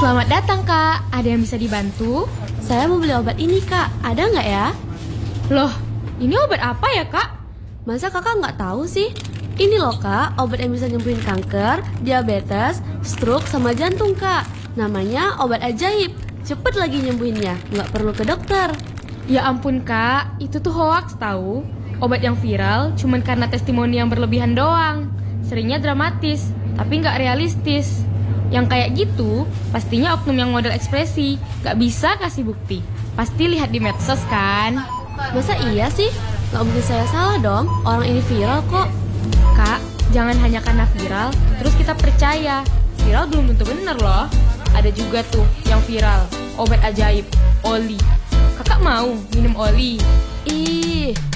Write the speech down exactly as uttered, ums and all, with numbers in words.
Selamat datang kak, ada yang bisa dibantu? Saya mau beli obat ini kak, ada nggak ya? Loh, ini obat apa ya kak? Masa kakak nggak tahu sih? Ini loh kak, obat yang bisa nyembuhin kanker, diabetes, stroke, sama jantung kak. Namanya obat ajaib, cepet lagi nyembuhinnya, nggak perlu ke dokter. Ya ampun kak, itu tuh hoax tahu. Obat yang viral cuman karena testimoni yang berlebihan doang. Seringnya dramatis, tapi nggak realistis. Yang kayak gitu, pastinya oknum yang model ekspresi, nggak bisa kasih bukti. Pasti lihat di medsos kan? Masa iya sih? Nggak mungkin saya salah dong, orang ini viral kok. Kak, jangan hanya karena viral, terus kita percaya. Viral belum tentu bener loh. Ada juga tuh yang viral, obat ajaib, oli. Kakak mau minum oli? Ih,